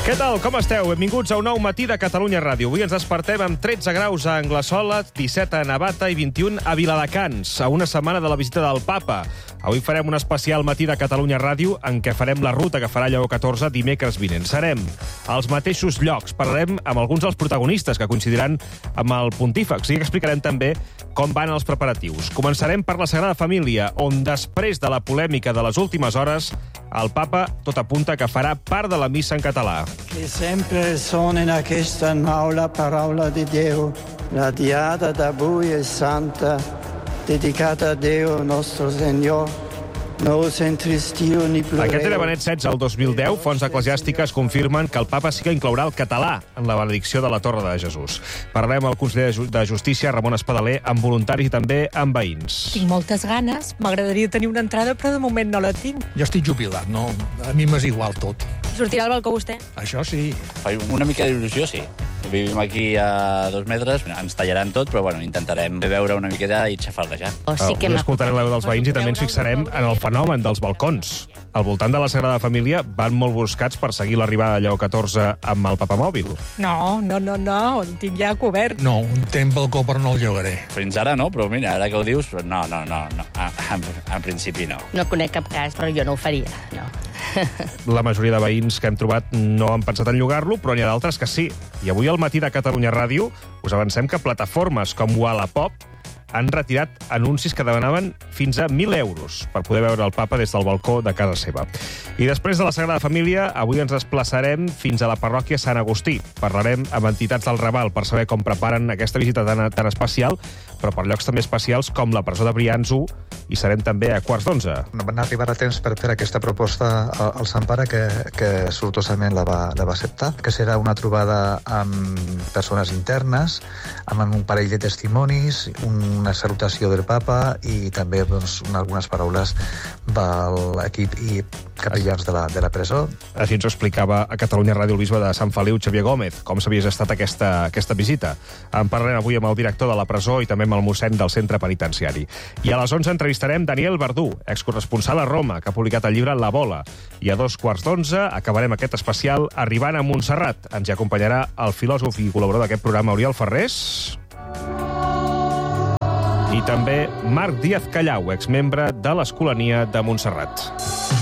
Què tal, com esteu? Benvinguts a un nou matí de Catalunya Ràdio. Avui ens despertem amb 13 graus a Anglesola, 17 a Navata i 21 a Viladecans, a una setmana de la visita del Papa. Avui farem un especial matí de Catalunya Ràdio en què farem la ruta que farà Lleó XIV dimecres vinent. Serem als mateixos llocs. Parlarem amb alguns dels protagonistes que coincidiran amb el pontífex i explicarem també com van els preparatius. Començarem per la Sagrada Família, on després de la polèmica de les últimes hores, el Papa tot apunta que farà part de la missa en català. Che sempre sona in aquesta aula parola di Dio, la diada d'avui è santa, dedicata a Dio nostro Senyor. No us entristiu ni ploreu. Aquest era Benet XVI el 2010. Fonts eclesiàstiques confirmen que el Papa sí que inclourà el català en la benedicció de la Torre de Jesús. Parlarem amb el conseller de Justícia, Ramon Espadaler, amb voluntaris i també amb veïns. Tinc moltes ganes. M'agradaria tenir una entrada, però de moment no la tinc. Jo estic jubilat, no? A mi m'és igual tot. Sortirà al balcó vostè? Això sí. Fa una mica d'il·lusió, sí. Vivim aquí a 2 metres, ens tallaran tot, però bueno, intentarem veure una miqueta i xafar-la. Avui escoltarem la veu dels veïns i també ens fixarem en el fenomen dels balcons. Al voltant de la Sagrada Família van molt buscats per seguir l'arribada de Lleó XIV amb el papamòbil. No, el tinc ja cobert. No, un temps balcó però no el llogaré. Fins ara no, però mira, ara que ho dius, no. En principi no. No conec cap cas, però jo no ho faria, no. La majoria de veïns que hem trobat no han pensat en llogar-lo, però n'hi ha d'altres que sí. I avui al matí de Catalunya Ràdio us avancem que plataformes com Wallapop han retirat anuncis que demanaven fins a 1.000 euros per poder veure el Papa des del balcó de casa seva. I després de la Sagrada Família, avui ens desplaçarem fins a la parròquia Sant Agustí. Parlarem amb entitats del Raval per saber com preparen aquesta visita tan especial, però per llocs també especials com la presó de Brians 1, i serem també a 11:15. Van arribar a temps per fer aquesta proposta al Sant Pare, que sortosament la va acceptar, que serà una trobada amb persones internes, amb un parell de testimonis, una salutació del Papa i també algunes paraules de l'equip i capellans de la presó. Així ens ho explicava a Catalunya Ràdio el bisbe de Sant Feliu, Xavier Gómez, com s'havia estat aquesta visita. En parlarem avui amb el director de la presó i també amb el mossèn del centre penitenciari. I a les 11 entrevistarem Daniel Verdú, excorresponsal a Roma, que ha publicat el llibre La Bola. I a 11:15 acabarem aquest especial arribant a Montserrat. Ens hi acompanyarà el filòsof i col·laborador d'aquest programa, Oriol Ferrés, i també Marc Díaz Callau, exmembre de l'Escolania de Montserrat.